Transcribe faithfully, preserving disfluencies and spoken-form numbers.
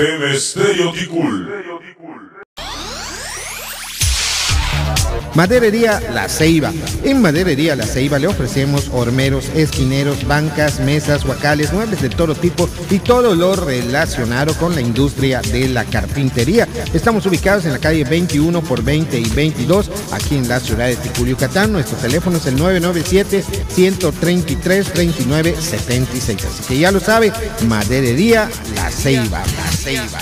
En Estéreo Ticul. Maderería La Ceiba. En Maderería La Ceiba le ofrecemos hormeros, esquineros, bancas, mesas, huacales, muebles de todo tipo y todo lo relacionado con la industria de la carpintería. Estamos ubicados en la calle veintiuno por veinte y veintidós, aquí en la ciudad de Ticul, Yucatán. Nuestro teléfono es el nueve nueve siete, uno tres tres, tres nueve siete seis. Así que ya lo sabe, Maderería La Ceiba. La Ceiba.